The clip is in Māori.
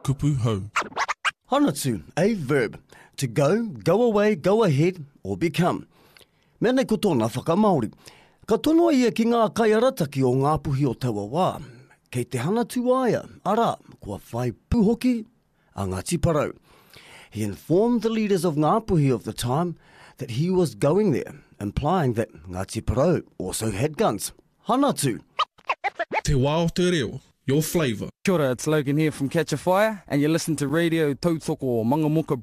kupu hau. Hanatu, a verb. To go, go away, go ahead, or become. Mene ko tōna whakamauri. Ka tono ia ki ngā kaiarataki o ngā puhi o taua wā. Kei te hanatu aia, ara, kua whai puhoki a Ngāti Porou. He informed the leaders of Ngā Puhi of the time that he was going there, implying that Ngāti Porou also had guns. Hanatu. Te wā o te reo, your flavour. Kia ora, it's Logan here from Catch a Fire, and you listen to Radio Tautoko o Mangamuka